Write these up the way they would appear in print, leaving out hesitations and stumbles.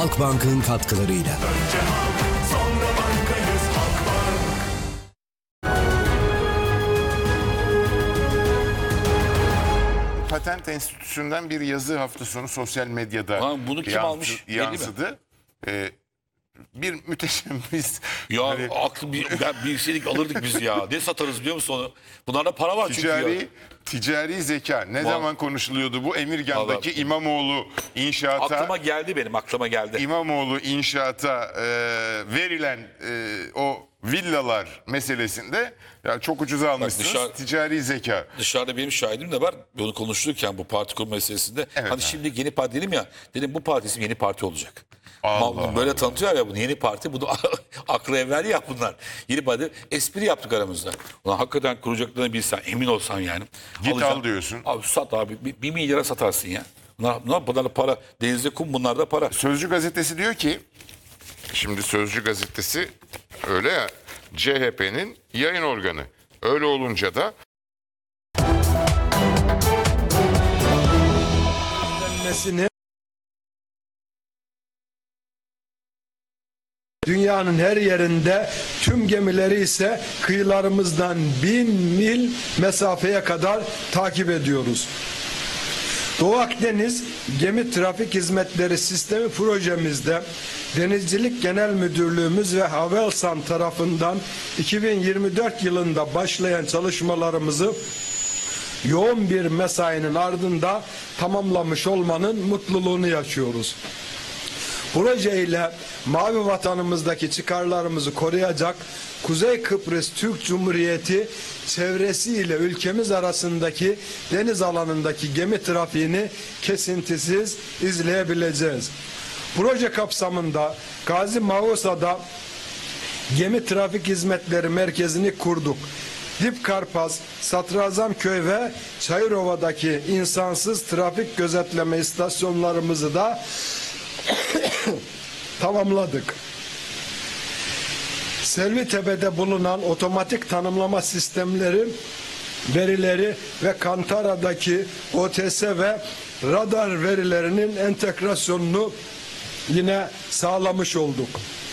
Halkbank'ın katkılarıyla. Önce halk, sonra bankayız Halkbank. Patent Enstitüsü'nden bir yazı hafta sonu sosyal medyada Bunu kim almış? yansıdı. Bir müteşebbis. Ya hani ben bilseydik alırdık biz ya. Ne satarız biliyor musun onu? Bunlarda para var çünkü ya. ticari zeka ne zaman konuşuluyordu bu Emirgan'daki Vallahi. İmamoğlu inşaata. Aklıma geldi. İmamoğlu inşaata verilen o villalar meselesinde ya çok ucuza almışsınız. Ticari zeka. Dışarıda benim şahidim de var. Bunu konuşurken bu parti kurma meselesinde. Evet, hani şimdi yeni parti dedim ya. Dedim bu parti ismi yeni parti olacak. Allah Böyle Allah. tanıtıyorlar ya bunu yeni parti. Bunu aklı evvel ya bunlar. Yeni parti. Espri yaptık aramızda. Ulan hakikaten kuracaklarını bilsen emin olsan yani. Git al diyorsun. Abi sat abi. 1 milyara satarsın ya. Bunlar para. Denizde kum, bunlar da para. Sözcü gazetesi diyor ki, şimdi Sözcü gazetesi öyle ya, CHP'nin yayın organı. Öyle olunca da dünyanın her yerinde, tüm gemileri ise kıyılarımızdan 1000 mil mesafeye kadar takip ediyoruz. Doğu Akdeniz Gemi Trafik Hizmetleri Sistemi projemizde Denizcilik Genel Müdürlüğümüz ve Havelsan tarafından 2024 yılında başlayan çalışmalarımızı yoğun bir mesainin ardında tamamlamış olmanın mutluluğunu yaşıyoruz. Proje ile mavi vatanımızdaki çıkarlarımızı koruyacak, Kuzey Kıbrıs Türk Cumhuriyeti çevresiyle ülkemiz arasındaki deniz alanındaki gemi trafiğini kesintisiz izleyebileceğiz. Proje kapsamında Gazi Mavusa'da Gemi Trafik Hizmetleri Merkezi'ni kurduk. Dipkarpaz, Sadrazamköy ve Çayırova'daki insansız trafik gözetleme istasyonlarımızı da tamamladık. Selvitepe'de bulunan otomatik tanımlama sistemleri, verileri ve Kantara'daki OTS ve radar verilerinin entegrasyonunu yine sağlamış olduk.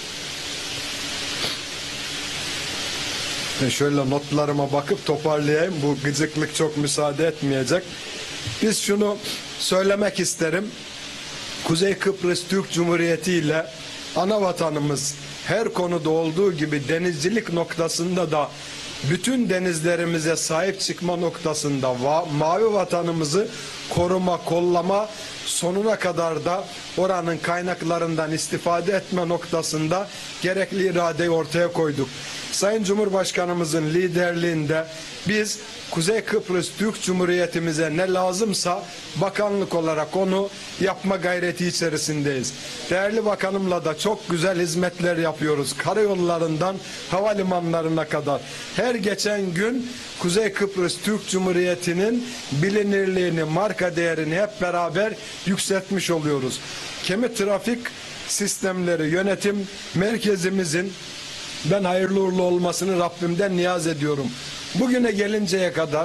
Şöyle notlarıma bakıp toparlayayım. Bu gıcıklık çok müsaade etmeyecek. Biz şunu söylemek isterim. Kuzey Kıbrıs Türk Cumhuriyeti ile ana vatanımız her konuda olduğu gibi denizcilik noktasında da bütün denizlerimize sahip çıkma noktasında mavi vatanımızı koruma, kollama, sonuna kadar da oranın kaynaklarından istifade etme noktasında gerekli iradeyi ortaya koyduk. Sayın Cumhurbaşkanımızın liderliğinde biz Kuzey Kıbrıs Türk Cumhuriyetimize ne lazımsa bakanlık olarak onu yapma gayreti içerisindeyiz. Değerli bakanımla da çok güzel hizmetler yapıyoruz. Karayollarından havalimanlarına kadar. Her geçen gün Kuzey Kıbrıs Türk Cumhuriyeti'nin bilinirliğini, marka değerini hep beraber yükseltmiş oluyoruz. Gemi Trafik Sistemleri Yönetim Merkezimizin ben hayırlı uğurlu olmasını Rabbimden niyaz ediyorum. Bugüne gelinceye kadar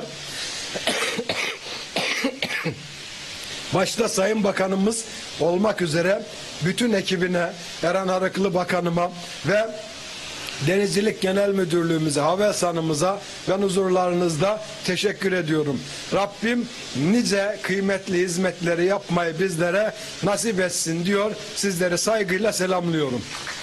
başta Sayın Bakanımız olmak üzere bütün ekibine, Eren Arıklı Bakanıma ve Denizcilik Genel Müdürlüğümüze, Havelsan'ımıza ben huzurlarınızda teşekkür ediyorum. Rabbim nice kıymetli hizmetleri yapmayı bizlere nasip etsin diyor. Sizleri saygıyla selamlıyorum.